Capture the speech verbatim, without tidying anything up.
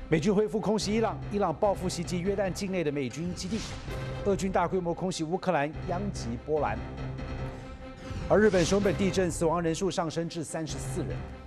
美军恢复空袭伊朗，伊朗报复袭击约旦境内的美军基地，俄军大规模空袭乌克兰，殃及波兰。而日本熊本地震死亡人数上升至三十四人。